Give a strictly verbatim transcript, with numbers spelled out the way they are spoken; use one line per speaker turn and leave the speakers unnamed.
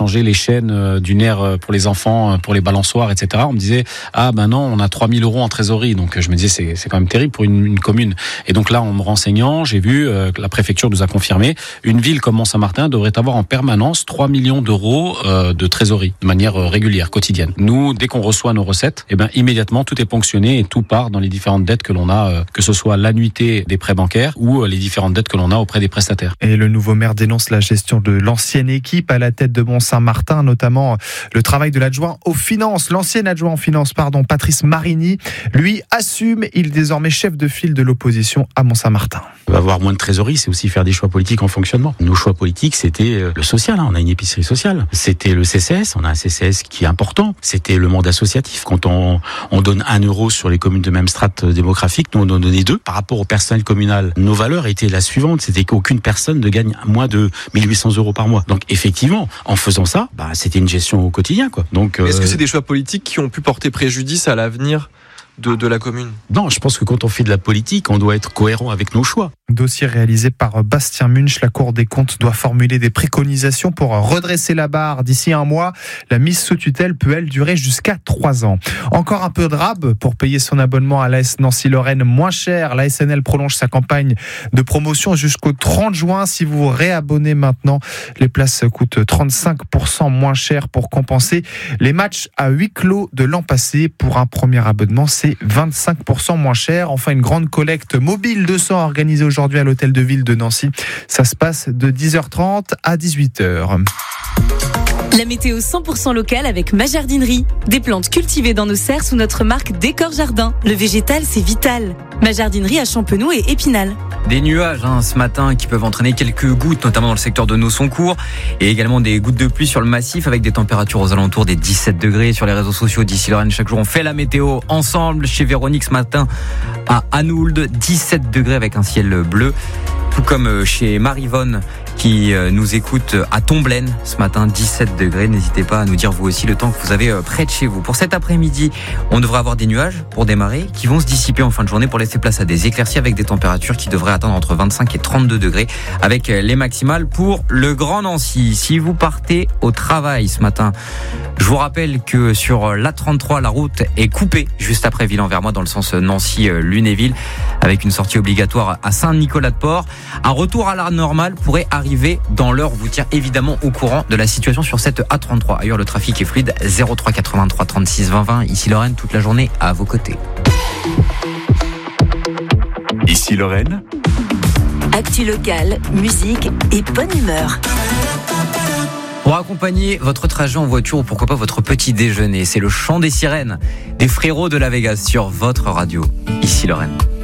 changer les chaînes d'une aire pour les enfants, pour les balançoires, et cetera. On me disait, ah ben non, on a trois mille euros en trésorerie. Donc je me disais, c'est, c'est quand même terrible pour une, une commune. Et donc là, en me renseignant, j'ai vu euh, que la préfecture nous a confirmé, une ville comme Mont-Saint-Martin devrait avoir en permanence trois millions d'euros euh, de trésorerie, de manière euh, régulière, quotidienne. Nous, dès qu'on reçoit nos recettes, eh ben, immédiatement, tout est ponctionné et tout part dans les différentes dettes que l'on a, euh, que ce soit l'annuité des prêts bancaires ou euh, les différentes dettes que l'on a auprès des prestataires.
Et le nouveau maire dénonce la gestion de l'ancienne équipe à la tête de Mont-Saint-Martin, notamment le travail de l'adjoint aux finances, l'ancien adjoint aux finances, pardon, Patrice Marini, lui assume, il est désormais chef de file de l'opposition à Mont-Saint-Martin.
Avoir moins de trésorerie, c'est aussi faire des choix politiques en fonctionnement. Nos choix politiques, c'était le social, hein, on a une épicerie sociale. C'était le C C S, on a un C C S qui est important. C'était le monde associatif. Quand on, on donne un euro sur les communes de même strate démographique, nous on en donnait deux. Par rapport au personnel communal, nos valeurs étaient la suivante, c'était qu'aucune personne ne gagne moins de mille huit cents euros par mois. Donc effectivement, en faisant ça, bah, c'était une gestion au quotidien, quoi. Donc,
est-ce
euh...
que c'est des choix politiques qui ont pu porter préjudice à l'avenir de, de la commune?
Non, je pense que quand on fait de la politique, on doit être cohérent avec nos choix.
Dossier réalisé par Bastien Munch. La Cour des comptes doit formuler des préconisations pour redresser la barre d'ici un mois. La mise sous tutelle peut, elle, durer jusqu'à trois ans. Encore un peu de rab pour payer son abonnement à l'A S Nancy-Lorraine moins cher. La S N L prolonge sa campagne de promotion jusqu'au trente juin. Si vous vous réabonnez maintenant, les places coûtent trente-cinq pour cent moins cher pour compenser les matchs à huis clos de l'an passé. Pour un premier abonnement, c'est vingt-cinq pour cent moins cher. Enfin, une grande collecte mobile de sang organisée aujourd'hui à l'hôtel de ville de Nancy. Ça se passe de dix heures trente à dix-huit heures.
La météo cent pour cent locale avec Ma Jardinerie. Des plantes cultivées dans nos serres sous notre marque Décor Jardin. Le végétal, c'est vital. Ma Jardinerie à Champenoux et Épinal.
Des nuages hein, ce matin qui peuvent entraîner quelques gouttes, notamment dans le secteur de Nosoncourt, et également des gouttes de pluie sur le massif avec des températures aux alentours des dix-sept degrés sur les réseaux sociaux d'ici Lorraine. Chaque jour, on fait la météo ensemble chez Véronique ce matin à Anould, dix-sept degrés avec un ciel bleu. Tout comme chez Marivonne qui nous écoute à Tomblaine ce matin, dix-sept degrés. N'hésitez pas à nous dire vous aussi le temps que vous avez près de chez vous. Pour cet après-midi, on devrait avoir des nuages pour démarrer qui vont se dissiper en fin de journée pour laisser place à des éclaircies avec des températures qui devraient atteindre entre vingt-cinq et trente-deux degrés avec les maximales pour le Grand Nancy. Si vous partez au travail ce matin, je vous rappelle que sur l'A trente-trois, la route est coupée juste après Ville-en-Vermois dans le sens Nancy-Lunéville avec une sortie obligatoire à Saint-Nicolas-de-Port. Un retour à la normale pourrait arriver dans l'heure. On vous tient évidemment au courant de la situation sur cette A trente-trois. Ailleurs, le trafic est fluide. zéro trois quatre-vingt-trois trente-six vingt vingt. Ici Lorraine, toute la journée à vos côtés.
Ici Lorraine.
Actu locale, musique et bonne humeur.
Pour accompagner votre trajet en voiture ou pourquoi pas votre petit déjeuner, c'est le chant des sirènes des frérots de la Vegas sur votre radio. Ici Lorraine.